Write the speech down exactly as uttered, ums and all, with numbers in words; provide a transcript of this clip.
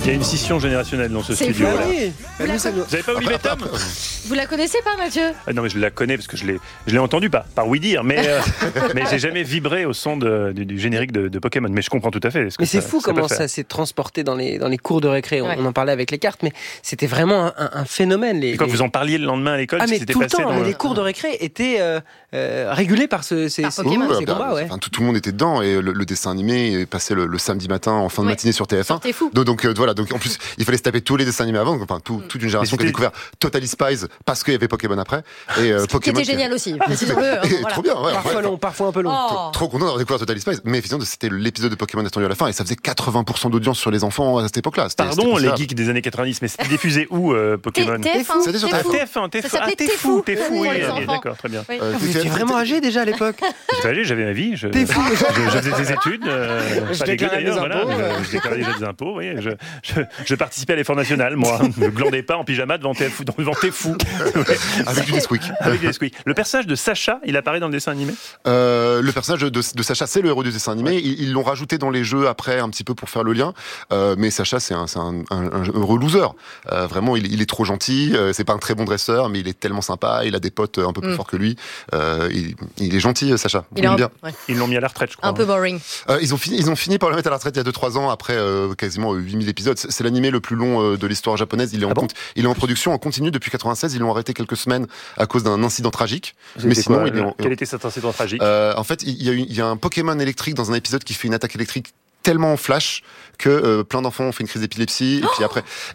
Il y a une scission générationnelle dans ce C'est studio. fou. Là. Oui. Bah, nous, ça nous- Vous n'avez pas Olivier Tom? Vous la connaissez pas, Mathieu? Ah non, mais je la connais parce que je l'ai, je l'ai entendu, pas par oui dire, mais, euh, mais j'ai jamais vibré au son de, du, du générique de, de Pokémon. Mais je comprends tout à fait. Ce que Mais c'est ça- fou ça peut comment faire. ça s'est transporté dans les, dans les cours de récré. On, Ouais. on en parlait avec les cartes, mais c'était vraiment un, un- un phénomène. Les, Et quand les- vous en parliez le lendemain à l'école, Ah, ce mais qui s'était tout le passé temps, dans mais le- les cours de récré étaient euh, euh, régulés par ce, ces, Par ces- Pokémon. ces Ouais, bah, combats. Ouais. enfin, tout, tout le monde était dedans et le, le dessin animé passait le, le samedi matin en fin de Ouais. matinée sur T F un. T'es fou. Donc, donc, euh, voilà, donc en plus il fallait se taper tous les dessins animés avant, donc, enfin tout- toute une génération qui a c'était- découvert Totally Spies parce qu'il y avait Pokémon après et euh, Qui Pokémon était génial aussi. précisons-le, hein, Et voilà. trop bien, ouais, Parfois ouais. long, parfois un peu long. Oh. Trop content d'avoir découvert Totally Spies, mais effectivement c'était l'épisode de Pokémon attendu à la fin et ça faisait quatre-vingts pour cent d'audience sur les enfants à cette époque-là. C'était- c'était Pardon, les considérable. geeks des années quatre-vingt-dix, mais c'était diffusé où euh, Pokémon? T F un. C'était sur T'es T F un. fou. T F un, T F un. Ça s'appelait Ah, t'es T'es fou, fou. t'es fou, Pour oui, les ok, enfants. d'accord, très bien. Oui. Euh, Vous T F un, étiez vraiment âgé déjà à l'époque. J'étais âgé, j'avais ma vie, je, T'es fou. je, je faisais des études, euh, Je pas dégueu déclarais mes d'ailleurs, voilà, impôts, je, ouais. je déclarais déjà des impôts, oui, je, je, je participais à l'effort national, moi, je glandais pas en pyjama devant T F un, devant T'es fou, Ouais, avec du Nesquik. avec des squeaks. Le personnage de Sacha, il apparaît dans le dessin animé? Euh, le personnage de, de Sacha, c'est le héros du dessin animé. Ils ils l'ont rajouté dans les jeux après, un petit peu pour faire le lien. Euh, mais Sacha, c'est un, c'est un, un, un heureux loser. Euh, vraiment, il, il est trop gentil. Euh, c'est pas un très bon dresseur, mais il est tellement sympa. Il a des potes un peu plus Mm. forts que lui. Euh, il, il est gentil, Sacha. Il Il est aime un, bien. ouais, Ils l'ont mis à la retraite, je crois. un peu boring. Euh, ils ont fini, ils ont fini par le mettre à la retraite il y a deux trois ans après euh, quasiment huit mille épisodes. C'est, c'est l'animé le plus long euh, de l'histoire japonaise. Il est en Ah bon compte, il est en production en continu depuis quatre-vingt-seize. Ils l'ont arrêté quelques semaines à cause d'un incident tragique. C'était Mais sinon, quoi, il est en- quel était cet incident tragique? Euh, en fait, il y, a une- il y a un Pokémon électrique dans un épisode qui fait une attaque électrique tellement flash que euh, plein d'enfants ont fait une crise d'épilepsie et puis après